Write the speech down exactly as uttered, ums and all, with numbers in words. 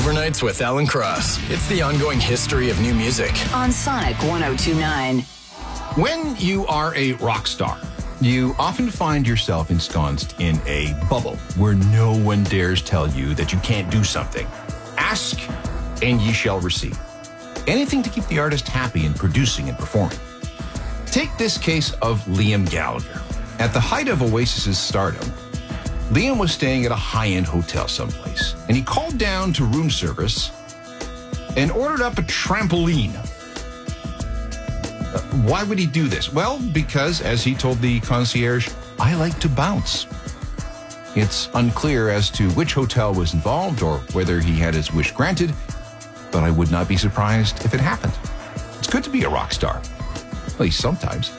Overnights with Alan Cross. It's the ongoing history of new music. On Sonic one oh two point nine. When you are a rock star, you often find yourself ensconced in a bubble where no one dares tell you that you can't do something. Ask, and ye shall receive. Anything to keep the artist happy in producing and performing. Take this case of Liam Gallagher. At the height of Oasis's stardom, Liam was staying at a high-end hotel someplace, and he called down to room service and ordered up a trampoline. Uh, why would he do this? Well, because, as he told the concierge, I like to bounce. It's unclear as to which hotel was involved or whether he had his wish granted, but I would not be surprised if it happened. It's good to be a rock star, at least sometimes.